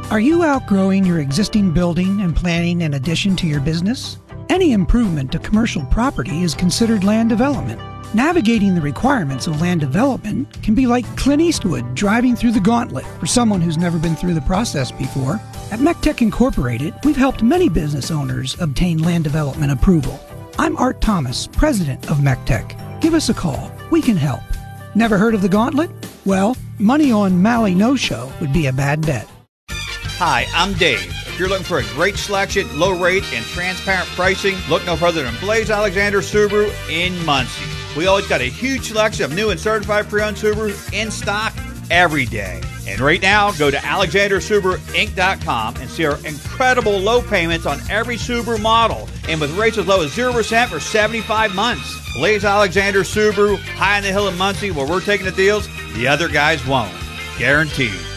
Are you outgrowing your existing building and planning an addition to your business? Any improvement to commercial property is considered land development. Navigating the requirements of land development can be like Clint Eastwood driving through the gauntlet for someone who's never been through the process before. At MECTEC Incorporated, we've helped many business owners obtain land development approval. I'm Art Thomas, president of MECTEC. Give us a call. We can help. Never heard of the gauntlet? Well, money on Mally No Show would be a bad bet. Hi, I'm Dave. If you're looking for a great selection, low rate, and transparent pricing, look no further than Blaze Alexander Subaru in Muncie. We always got a huge selection of new and certified pre-owned Subarus in stock every day. And right now, go to AlexanderSubaruInc.com and see our incredible low payments on every Subaru model, and with rates as low as 0% for 75 months. Blaze Alexander Subaru, high on the hill in Muncie, where we're taking the deals the other guys won't. Guaranteed.